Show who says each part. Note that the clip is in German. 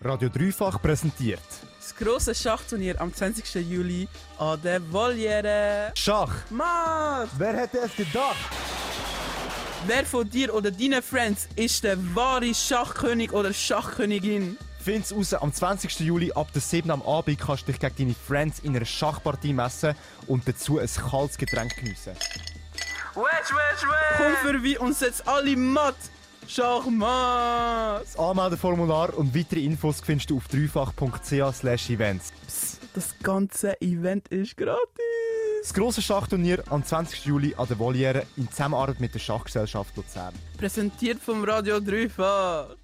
Speaker 1: Radio Dreifach präsentiert
Speaker 2: das grosse Schachturnier am 20. Juli an der Voliere.
Speaker 1: Schach.
Speaker 2: Mann!
Speaker 1: Wer hätte es gedacht?
Speaker 2: Wer von dir oder deinen Friends ist der wahre Schachkönig oder Schachkönigin?
Speaker 1: Find's raus, am 20. Juli ab der 7 am Abend kannst du dich gegen deine Friends in einer Schachpartie messen und dazu ein kaltes Getränk geniessen.
Speaker 2: Komm vorbei und setz alle matt! Schachmatt!
Speaker 1: Das Anmeldeformular und weitere Infos findest du auf dreifach.ch/events.
Speaker 2: Das ganze Event ist gratis!
Speaker 1: Das grosse Schachturnier am 20. Juli an der Voliere in Zusammenarbeit mit der Schachgesellschaft Luzern.
Speaker 2: Präsentiert vom Radio Dreifach.